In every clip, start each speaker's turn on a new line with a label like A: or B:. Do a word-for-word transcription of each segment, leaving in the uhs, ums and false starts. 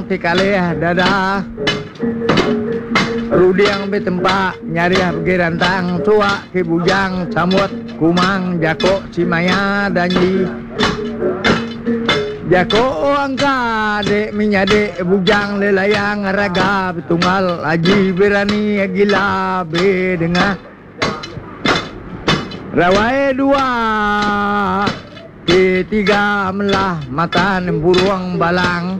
A: ti kalih dadah Rudi yang betempak nyari pergi rantang tua ke bujang samut kumang jako cimaya danji jako angka dek minyade bujang lelayang raga betunggal aji berani gila bedengah rawai dua ketiga melah mata nemburuang balang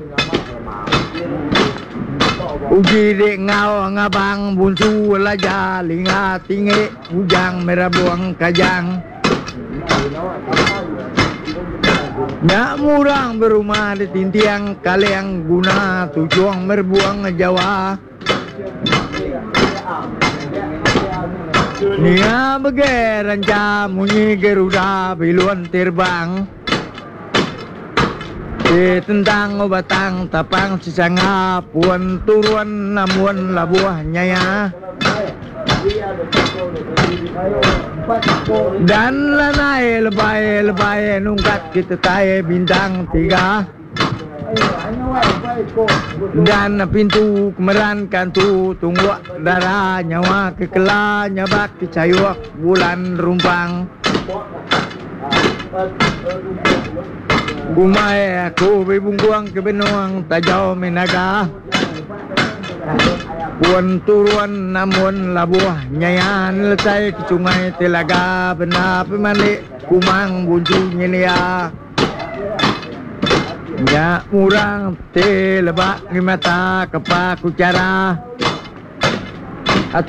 A: uji dek ngau ngabang bunsu laja linga tinggi bujang merah buang kajang nyak murang berumah di tintiang kaliang guna tujuang merbuang Jawa nia begeranca munyi Garuda biluan terbang di tentang obatang tapang sisanga puan turuan namuan labuahnya ya dan lanai lebay lebay nungkat kita taye bintang tiga dan pintu kemeran kantu tunggu darah nyawa kekela nyabak kecayuak bulan rumpang Gumay aku bibungkuang ke benuang tajau menaga puan turuan namun labuah nyayan letai ke sungai telaga benda pemalik kumang buncunya nia nyak murang te lebak ni mata kepak kucara